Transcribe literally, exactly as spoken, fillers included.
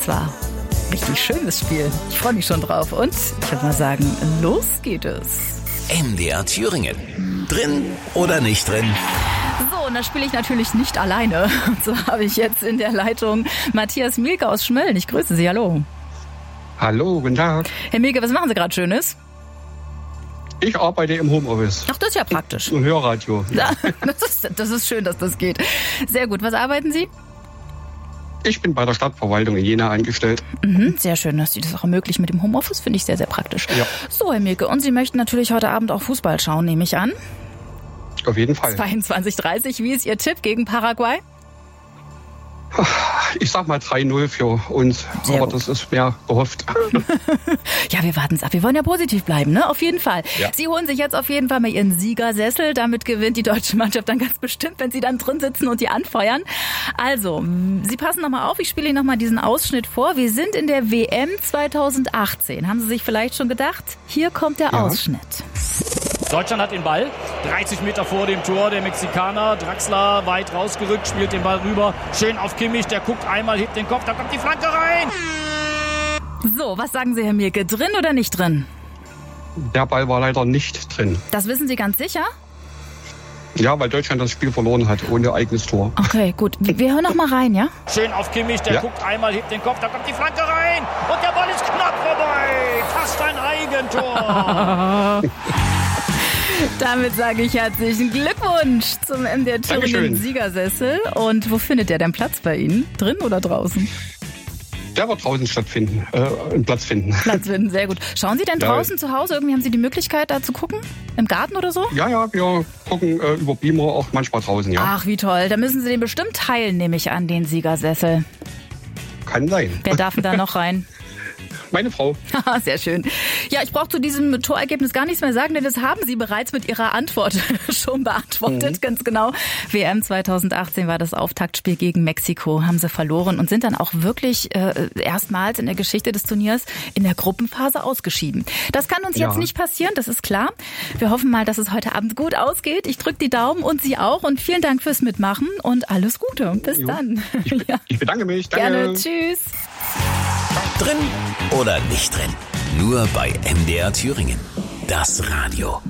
Das war ein richtig schönes Spiel. Ich freue mich schon drauf. Und ich würde mal sagen, los geht es. M D R Thüringen. Drin oder nicht drin? So, und da spiele ich natürlich nicht alleine. Und so habe ich jetzt in der Leitung Matthias Mielke aus Schmölln. Ich grüße Sie, hallo. Hallo, guten Tag. Herr Mielke, was machen Sie gerade Schönes? Ich arbeite im Homeoffice. Ach, das ist ja praktisch. Und Hörradio. Ja. Das ist, das ist schön, dass das geht. Sehr gut. Was arbeiten Sie? Ich bin bei der Stadtverwaltung in Jena angestellt. Mhm, sehr schön, dass Sie das auch ermöglichen mit dem Homeoffice. Finde ich sehr, sehr praktisch. Ja. So, Herr Mielke, und Sie möchten natürlich heute Abend auch Fußball schauen, nehme ich an. Auf jeden Fall. zweiundzwanzig dreißig, wie ist Ihr Tipp gegen Paraguay? Ich sag mal drei null für uns, Sehr aber gut. das ist mehr gehofft. Ja, wir warten es ab. Wir wollen ja positiv bleiben, ne? Auf jeden Fall. Ja. Sie holen sich jetzt auf jeden Fall mal Ihren Siegersessel. Damit gewinnt die deutsche Mannschaft dann ganz bestimmt, wenn Sie dann drin sitzen und die anfeuern. Also, Sie passen nochmal auf. Ich spiele Ihnen nochmal diesen Ausschnitt vor. Wir sind in der W M zweitausendachtzehn. Haben Sie sich vielleicht schon gedacht? Hier kommt der Ja. Ausschnitt. Deutschland hat den Ball, dreißig Meter vor dem Tor, der Mexikaner, Draxler weit rausgerückt, spielt den Ball rüber, schön auf Kimmich, der guckt einmal, hebt den Kopf, da kommt die Flanke rein. So, was sagen Sie, Herr Mielke? Drin oder nicht drin? Der Ball war leider nicht drin. Das wissen Sie ganz sicher? Ja, weil Deutschland das Spiel verloren hat, ohne eigenes Tor. Okay, gut. Wir hören noch mal rein, ja? Schön auf Kimmich, der Ja. guckt einmal, hebt den Kopf, da kommt die Flanke rein und der Ball ist knapp vorbei, fast ein Eigentor. Damit sage ich herzlichen Glückwunsch zum M D R Thüringen Dankeschön. Siegersessel. Und wo findet der denn Platz bei Ihnen? Drin oder draußen? Der wird draußen stattfinden, äh, einen Platz finden. Platz finden, sehr gut. Schauen Sie denn Ja. draußen zu Hause? Irgendwie haben Sie die Möglichkeit, da zu gucken? Im Garten oder so? Ja, ja, wir gucken äh, über Beamer auch manchmal draußen, ja. Ach, wie toll. Da müssen Sie den bestimmt teilen, nehme ich an, den Siegersessel. Kann sein. Wer darf denn da noch rein? Meine Frau. Haha, sehr schön. Ja, ich brauche zu diesem Torergebnis gar nichts mehr sagen, denn das haben Sie bereits mit Ihrer Antwort schon beantwortet. Mhm. Ganz genau. W M zweitausendachtzehn war das Auftaktspiel gegen Mexiko. Haben Sie verloren und sind dann auch wirklich äh, erstmals in der Geschichte des Turniers in der Gruppenphase ausgeschieden. Das kann uns Ja. jetzt nicht passieren, das ist klar. Wir hoffen mal, dass es heute Abend gut ausgeht. Ich drücke die Daumen und Sie auch. Und vielen Dank fürs Mitmachen und alles Gute. Bis Jo. dann. Ich, Ja. ich bedanke mich. Danke. Gerne. Tschüss. Drin oder nicht drin? Nur bei M D R Thüringen. Das Radio.